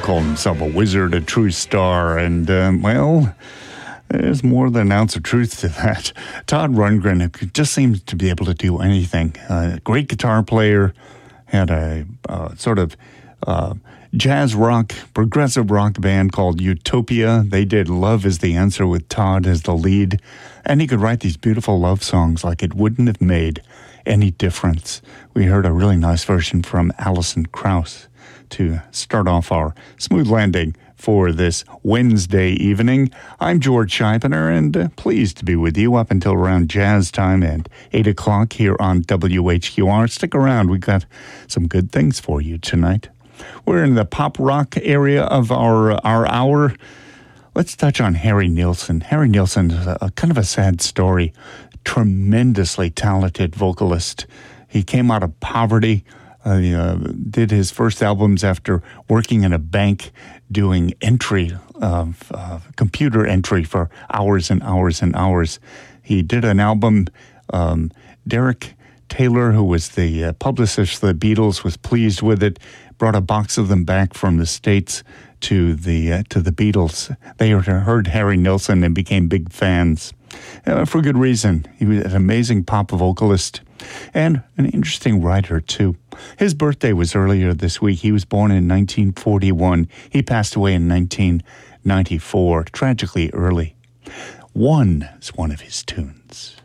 called himself a wizard, a true star, and, well, there's more than an ounce of truth to that. Todd Rundgren, who just seems to be able to do anything. Great guitar player, had a sort of jazz rock, progressive rock band called Utopia. They did Love Is the Answer with Todd as the lead. And he could write these beautiful love songs like it wouldn't have made any difference. We heard a really nice version from Alison Krauss to start off our smooth landing for this Wednesday evening. I'm George Scheibner, and pleased to be with you up until around jazz time and 8 o'clock here on WHQR. Stick around. We've got some good things for you tonight. We're in the pop rock area of our hour. Let's touch on Harry Nilsson. Harry Nilsson is a kind of a sad story. Tremendously talented vocalist. He came out of poverty. Did his first albums after working in a bank doing computer entry for hours and hours and hours. He did an album. Derek Taylor, who was the publicist for the Beatles, was pleased with it, brought a box of them back from the States to the Beatles. They heard Harry Nilsson and became big fans. For good reason. He was an amazing pop vocalist and an interesting writer, too. His birthday was earlier this week. He was born in 1941. He passed away in 1994, tragically early. One is one of his tunes.